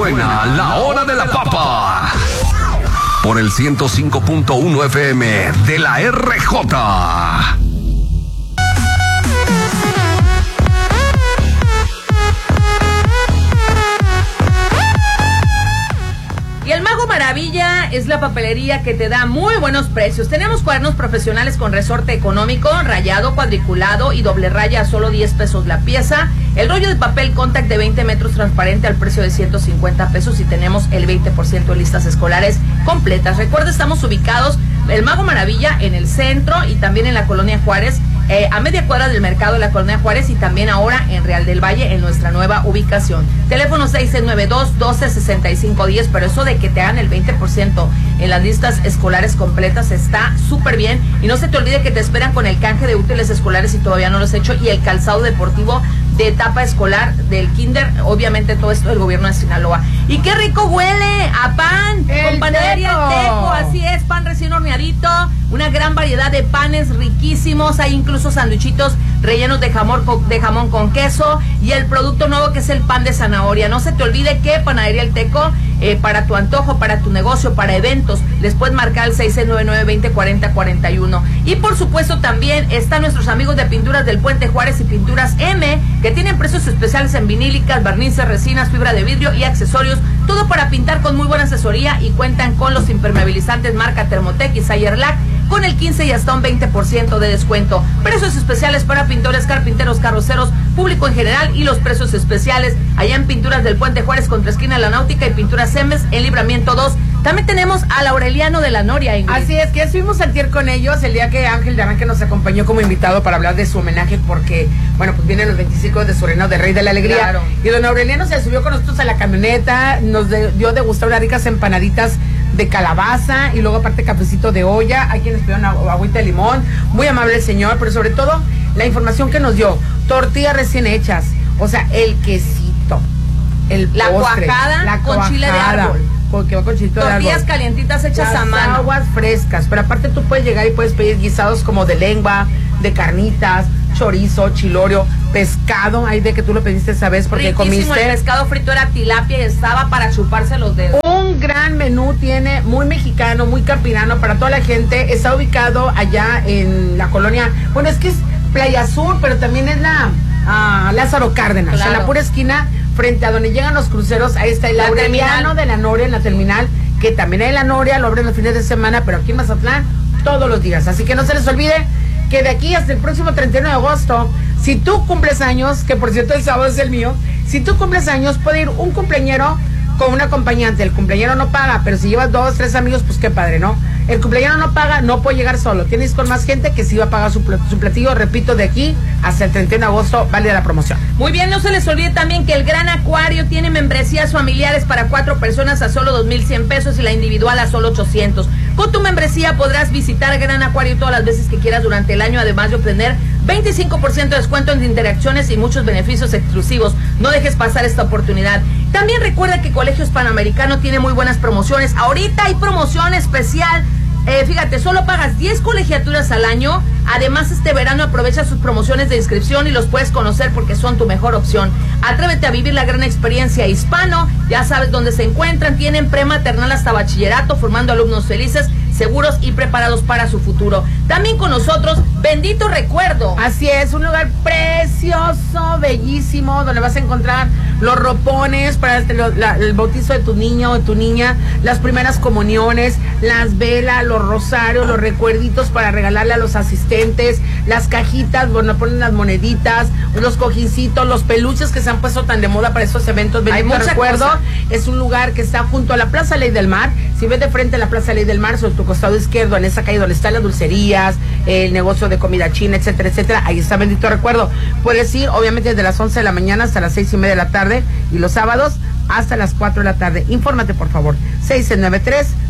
Suena la hora de la papa. Por el 105.1 FM de la RJ. Y el Mago Maravilla es la papelería que te da muy buenos precios. Tenemos cuadernos profesionales con resorte económico, rayado, cuadriculado y doble raya a solo 10 pesos la pieza. El rollo de papel Contact de 20 metros transparente al precio de 150 pesos y tenemos el 20% de listas escolares completas. Recuerda, estamos ubicados el Mago Maravilla en el centro y también en la Colonia Juárez, a media cuadra del mercado de la Colonia Juárez y también ahora en Real del Valle en nuestra nueva ubicación. Teléfono 6692-126510, pero eso de que te hagan el 20% en las listas escolares completas está súper bien. Y no se te olvide que te esperan con el canje de útiles escolares si todavía no lo has hecho y el calzado deportivo de etapa escolar del kinder, obviamente todo esto del gobierno de Sinaloa. Y qué rico huele a pan, con panadería El Teco, así es, pan recién horneadito, una gran variedad de panes riquísimos, hay incluso sanduichitos rellenos de jamón con queso y el producto nuevo que es el pan de zanahoria. No se te olvide que Panadería El Teco, para tu antojo, para tu negocio, para eventos, les puedes marcar el 6699-2040-41. Y por supuesto también están nuestros amigos de Pinturas del Puente Juárez y Pinturas M, que tienen precios especiales en vinílicas, barnices, resinas, fibra de vidrio y accesorios, todo para pintar con muy buena asesoría y cuentan con los impermeabilizantes marca Thermotec y Sayerlac con el 15 y hasta un 20% de descuento. Precios especiales para pintores, carpinteros, carroceros, público en general y los precios especiales allá en Pinturas del Puente Juárez contra esquina La Náutica y Pinturas Emes en Libramiento 2. También tenemos al Aureliano de la Noria, Ingrid. Así es, que ya estuvimos antier con ellos el día que Ángel de Arranque nos acompañó como invitado para hablar de su homenaje porque, bueno, pues vienen los 25 de su reinado de Rey de la Alegría. Claro. Y don Aureliano se subió con nosotros a la camioneta, nos dio de gustar unas ricas empanaditas de calabaza y luego aparte cafecito de olla. Hay quienes pidieron agüita de limón. Muy amable el señor, pero sobre todo la información que nos dio, tortillas recién hechas, o sea, el quesito, la postre, cuajada con chile de árbol. Porque va con chilito de árbol. Tortillas calientitas hechas a mano. Aguas frescas, pero aparte tú puedes llegar y puedes pedir guisados como de lengua, de carnitas, chorizo, chilorio, pescado, ahí de que tú lo pediste esa vez porque riquísimo, comiste. El pescado frito era tilapia y estaba para chuparse los dedos. Un gran menú tiene, muy mexicano, muy campirano para toda la gente. Está ubicado allá en la colonia, bueno, es que es Playa Sur, pero también es la Lázaro Cárdenas, claro. En la pura esquina, frente a donde llegan los cruceros, ahí está el Aureliano de la Noria en la terminal, que también hay en la Noria, lo abren los fines de semana, pero aquí en Mazatlán todos los días. Así que no se les olvide que de aquí hasta el próximo 31 de agosto, si tú cumples años, que por cierto el sábado es el mío, si tú cumples años puede ir un cumpleañero con un acompañante. El cumpleañero no paga, pero si llevas 2, 3 amigos, pues qué padre, ¿no? El cumpleañero no paga, no puede llegar solo. Tienes con más gente que sí va a pagar su platillo. Repito, de aquí hasta el 31 de agosto, válida la promoción. Muy bien, no se les olvide también que el Gran Acuario tiene membresías familiares para 4 personas a solo 2,100 pesos y la individual a solo 800. Con tu membresía podrás visitar Gran Acuario todas las veces que quieras durante el año, además de obtener 25% de descuento en interacciones y muchos beneficios exclusivos. No dejes pasar esta oportunidad. También recuerda que Colegio Hispanoamericano tiene muy buenas promociones. Ahorita hay promoción especial. Fíjate, solo pagas 10 colegiaturas al año. Además, este verano aprovecha sus promociones de inscripción y los puedes conocer porque son tu mejor opción. Atrévete a vivir la gran experiencia hispano. Ya sabes dónde se encuentran. Tienen prematernal hasta bachillerato, formando alumnos felices, seguros y preparados para su futuro. También con nosotros, Bendito Recuerdo. Así es, un lugar precioso, bellísimo, donde vas a encontrar los ropones para el bautizo de tu niño o de tu niña, las primeras comuniones, las velas, los rosarios, los recuerditos para regalarle a los asistentes, las cajitas, bueno, ponen las moneditas, los cojincitos, los peluches que se han puesto tan de moda para estos eventos. Bendito Recuerdo es un lugar que está junto a la Plaza Ley del Mar. Si ves de frente a la Plaza Ley del Mar, sobre tu costado izquierdo, en esa calle donde están las dulcerías, el negocio de comida china, etcétera, etcétera, ahí está Bendito Recuerdo. Puedes ir, obviamente, desde las 11 de la mañana hasta las 6:30 de la tarde y los sábados hasta las 4 de la tarde. Infórmate, por favor,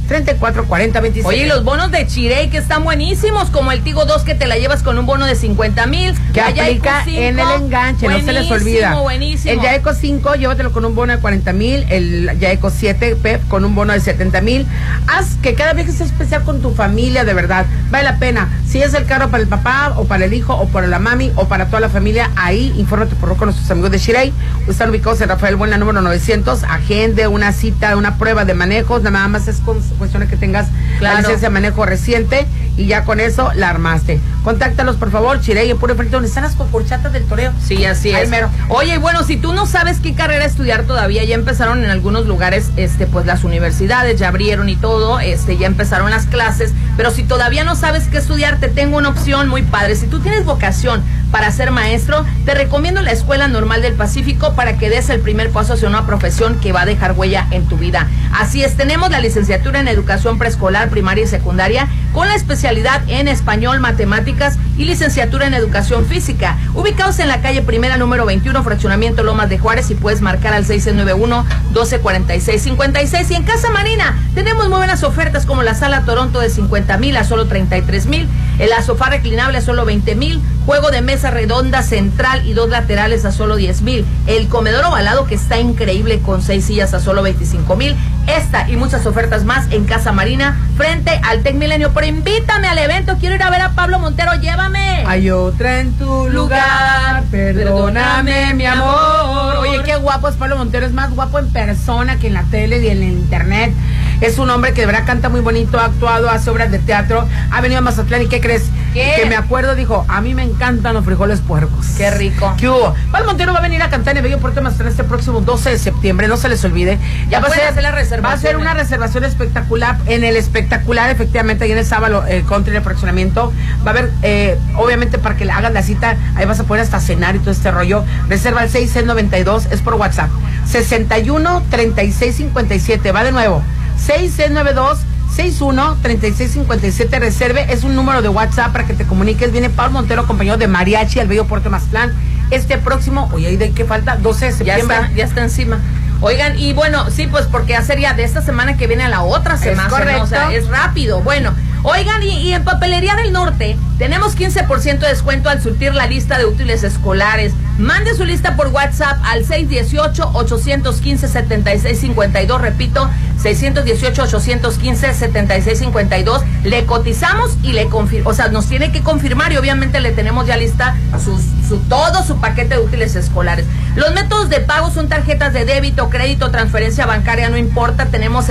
344027. Oye, y los bonos de Chirey que están buenísimos, como el Tigo 2 que te la llevas con un bono de 50,000. Que aplica en el enganche, no se les olvida. Buenísimo. El Yaeco 5, llévatelo con un bono de 40,000. El Yaeco 7, Pep, con un bono de 70,000. Haz que cada viaje sea especial con tu familia, de verdad. Vale la pena. Si es el carro para el papá, o para el hijo, o para la mami, o para toda la familia, ahí infórmate por favor con nuestros amigos de Chirey. Están ubicados en Rafael Buena, número 900. Agende una cita, una prueba de manejos. Nada más es cuestión de que tengas la licencia de manejo reciente y ya con eso la armaste. Contáctalos por favor, Chirey, en puro frente donde están las cocorchatas del toreo. Sí, así es. Mero. Oye, bueno, si tú no sabes qué carrera estudiar todavía, ya empezaron en algunos lugares, pues las universidades ya abrieron y todo, ya empezaron las clases, pero si todavía no sabes qué estudiar, te tengo una opción muy padre. Si tú tienes vocación para ser maestro, te recomiendo la Escuela Normal del Pacífico para que des el primer paso hacia una profesión que va a dejar huella en tu vida. Así es, tenemos la licenciatura en Educación Preescolar, Primaria y Secundaria, con la especialidad en Español, Matemáticas y licenciatura en Educación Física, ubicados en la calle Primera, número 21, fraccionamiento Lomas de Juárez, y puedes marcar al 691-1246-56. Y en Casa Marina tenemos muy buenas ofertas, como la Sala Toronto de 50,000 a solo 33,000, el sofá reclinable a solo 20,000, juego de mesa redonda central y 2 laterales a solo 10,000, el comedor ovalado que está increíble con 6 sillas a solo 25,000. Esta y muchas ofertas más en Casa Marina, frente al Tec Milenio. Pero invítame al evento, quiero ir a ver a Pablo Montero, llévame. Hay otra en tu lugar, perdóname mi amor. Oye, qué guapo es Pablo Montero, es más guapo en persona que en la tele y en el internet. Es un hombre que de verdad canta muy bonito, ha actuado, hace obras de teatro, ha venido a Mazatlán. ¿Y qué crees? ¿Qué? Que me acuerdo, dijo, a mí me encantan los frijoles puercos. Qué rico. ¿Qué hubo? Pablo Montero va a venir a cantar en el Bello Puerto de Mazatlán este próximo 12 de septiembre, no se les olvide. Ya va a hacer la reservación. Va a ser una reservación espectacular, en el espectacular, efectivamente, ahí en el sábado, country de fraccionamiento. Va a haber, obviamente, para que le hagas la cita, ahí vas a poder hasta cenar y todo este rollo. Reserva el 692, es por WhatsApp. 61-3657, va de nuevo. 6692-61-3657, reserve, es un número de WhatsApp para que te comuniques. Viene Pablo Montero acompañado de Mariachi al Bello Puerto de Mazatlán este próximo, oye, ¿de qué falta? 12 de septiembre. Ya está encima. Oigan, y bueno, sí, pues porque sería de esta semana que viene a la otra semana. Es correcto. ¿No? O sea, es rápido. Bueno, oigan, y en Papelería del Norte tenemos 15% de descuento al surtir la lista de útiles escolares. Mande su lista por WhatsApp al 618-815-7652. Repito, 618-815-7652. Le cotizamos y le confirmamos. O sea, nos tiene que confirmar y obviamente le tenemos ya lista todo su paquete de útiles escolares. Los métodos de pago son tarjetas de débito, crédito, transferencia bancaria, no importa. Tenemos